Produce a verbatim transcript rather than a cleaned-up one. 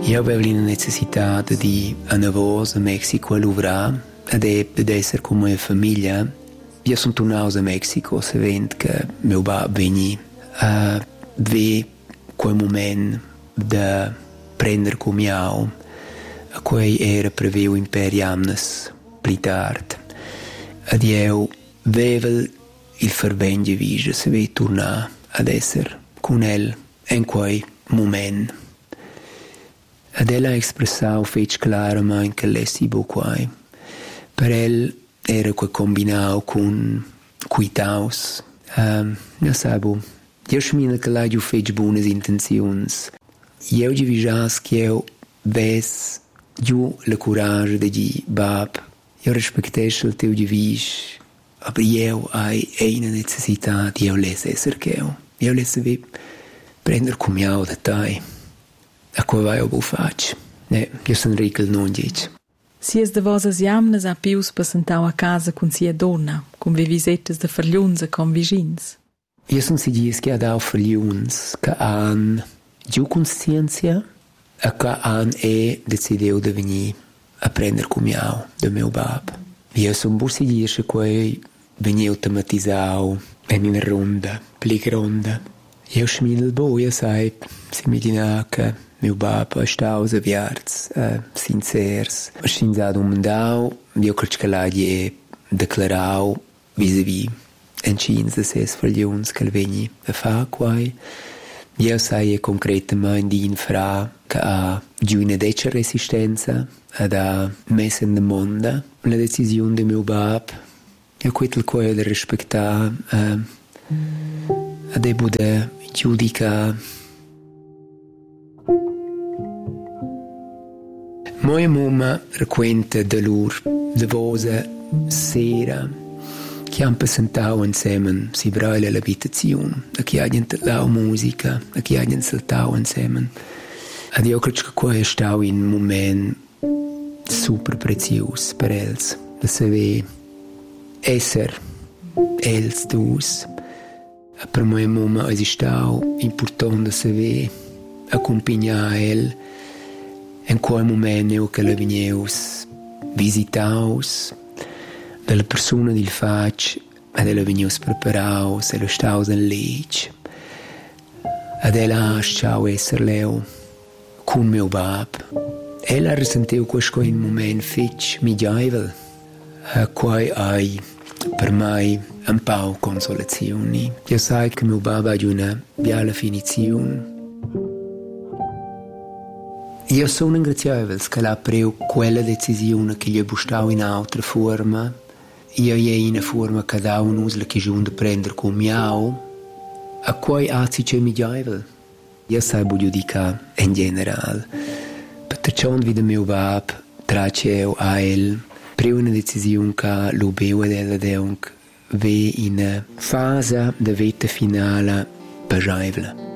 Io avevo la necessità di andare a Messico a lavorare ed ad essere come una famiglia. Io sono tornato a Messico sapendo che mio babbo veniva a vedere quel momento di prendere come io, a cui era previsto in per anni più tardi. Ed io avevo il fervente viso di tornare ad essere con lui in quel momento. Ed ella ha espressato fece chiaramente che lei si bucai. Per elle era quel combinato con quitaus. Um, io sabo, io schmino che lei fece buone intenzioni. Io ci vigias che io ves giù la coraggio di dire, bab, io rispettesso il tuo divis, ma io ho una necessità di io lesse essere che io. Io lesse prendere come io da te. A cui vai a bu faccio. Ne, io sono ricco non dice. Si es de vosas jamnas a pius passentau a casa con sia donna, con vi visites de ferliuns e con vigins. Io sono sicuro che ha dato ferliuns che hanno giù conscienza e che hanno e decidiu di venire a prendere come io, del mio babbo. Io sono pur sicuro che quei veniva automatizzato in una ronda, più grande. Io schmino il bo, io sai, si mi dice che mio babbo è stato avviato, uh, sincero, è stato domandato, io credo che l'ha dichiarato vis-à-vis in cins de ses verlions che vegni a fa quai. Io sai concretamente in fra che ha giù una deccia resistenza ed ha messo in domanda la decisione di mio babbo. Io credo che è da rispettare uh, e devo da giudicare. Moja mamma racconta da loro, da vosa sera, che hanno passato insieme, si braille l'abitazione, e che hanno la musica, e che hanno saltato insieme. Ed io credo che questo è stato un momento super prezioso per els, da sapere essere els dus. E per moja mamma è stato importante sapere accompagnare el in quel momento che la venius visitaus, della persona del fac, ed la venius preparaus, e la staus in legge. Ed ella ha stau essere leu con mio babbo. Ella ha risentito questo in un momento fitch migliavel, a cui hai per me un po' consolazioni. Io sai che mio babbo ha una bella finizione. Io sono ringrazievole che l'ha preso quella decisione che gli è bustato in altra forma. Io è in una forma che da un uso che giunge a prendere come io, a cui anzi c'è migliore. Io sai giudicare in generale. Per ciò che mio babbo traccio a lui, preso una decisione che lo bevo della deunk, ve in una fase di vita finale piacevole.